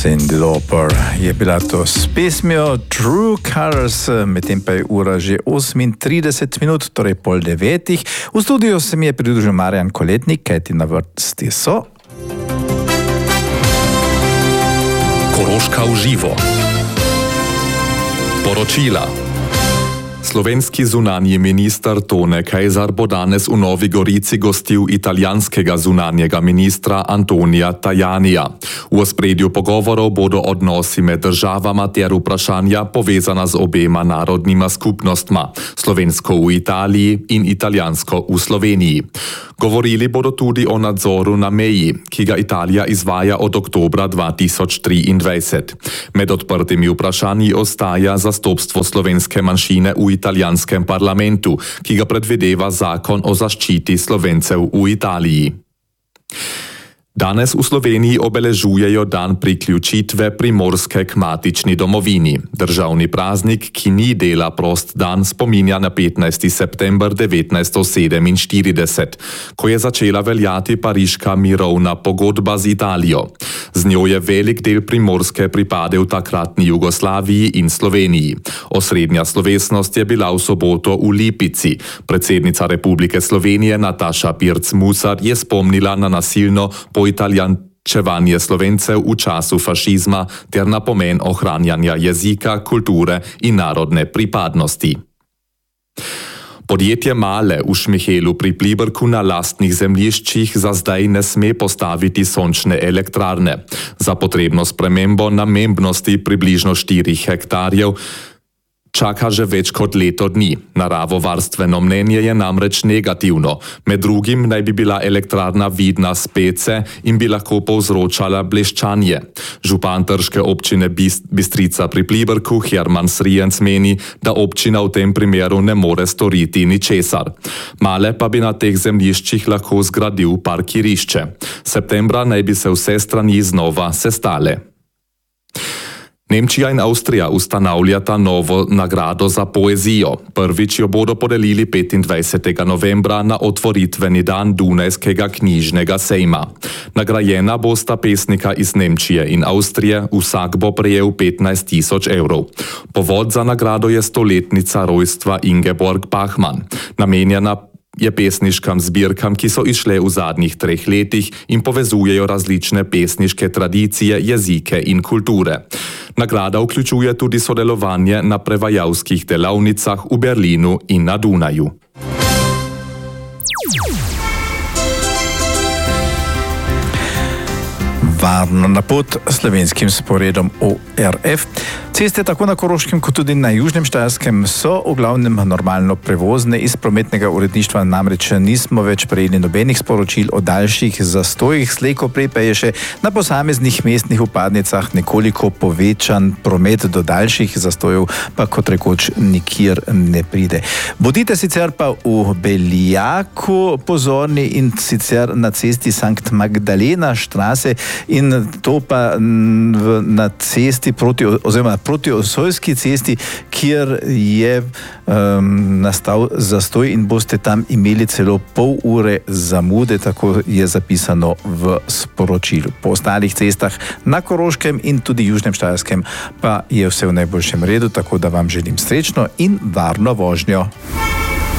Cyndi Lauper je bila to s pesmijo True Colors, medtem pa je ura že 38 minut, torej 8:30. V studiu se mi je pridružil Marjan Koletnik, kajti na vrsti so Koroška v živo. Poročila. Slovenski zunanji minister Tone Kejzar bo danes v Novi Gorici gostil italijanskega zunanjega ministra Antonija Tajanija. V ospredju pogovorov bodo odnosi med državama ter vprašanja povezana z obema narodnima skupnostma, slovensko v Italiji in italijansko v Sloveniji. Govorili bodo tudi o nadzoru na meji, ki ga Italija izvaja od oktobra 2023. Med odprtimi vprašanji ostaja zastopstvo slovenske manjšine v italijanskem parlamentu, ki ga predvideva zakon o zaščiti Slovencev v Italiji. Danes v Sloveniji obeležujejo dan priključitve Primorske k matični domovini. Državni praznik, ki ni dela prost dan, spominja na 15. september 1947, ko je začela veljati pariška mirovna pogodba z Italijo. Z njo je velik del Primorske pripadel takratni Jugoslaviji in Sloveniji. Osrednja slovesnost je bila v soboto v Lipici. Predsednica Republike Slovenije Nataša Pirc Musar je spomnila na nasilno poitalijančevanje Slovencev v času fašizma ter na pomen ohranjanja jezika, kulture in narodne pripadnosti. Podjetje Male v Šmihelu pri Pliberku na lastnih zemljiščih za zdaj ne sme postaviti sončne elektrarne. Za potrebno spremembo namembnosti približno 4 hektarjev čaka že več kot leto dni. Naravovarstveno mnenje je namreč negativno. Med drugim naj bi bila elektrarna vidna s pece in bi lahko povzročala bleščanje. Župan trške občine Bistrica pri Pliberku Herman Srijenc meni, da občina v tem primeru ne more storiti ničesar. Male pa bi na teh zemljiščih lahko zgradil parkirišče. Septembra naj bi se vse strani znova sestale. Nemčija in Avstrija ustanavljata novo nagrado za poezijo. Prvič jo bodo podelili 25. novembra na otvoritveni dan Dunajskega knjižnega sejma. Nagrajena bosta pesnika iz Nemčije in Avstrije, vsak bo prejel 15.000 evrov. Povod za nagrado je stoletnica rojstva Ingeborg Bachmann. Namenjena je pesniškam zbirkam, ki so izšle v zadnjih 3 letih in povezujejo različne pesniške tradicije, jezike in kulture. Nagrada vključuje tudi sodelovanje na prevajalskih delavnicah v Berlinu in na Dunaju. Varno na pot slovenskim sporedom ORF. Ceste tako na Koroškem kot tudi na Južnem Štajerskem so v glavnem normalno prevozne. Iz prometnega uredništva namreč nismo več prejeli nobenih sporočil o daljših zastojih. Slej ko prej pa je še na posameznih mestnih vpadnicah nekoliko povečan promet, do daljših zastojev pa kot rekoč nikjer ne pride. Bodite sicer pa v Beljaku pozorni in sicer na cesti Sankt Magdalena Straße in to pa na cesti proti Osojski cesti, kjer je nastal zastoj in boste tam imeli celo pol ure zamude, tako je zapisano v sporočilu. Po ostalih cestah na Koroškem in tudi Južnem Štajerskem pa je vse v najboljšem redu, tako da vam želim srečno in varno vožnjo.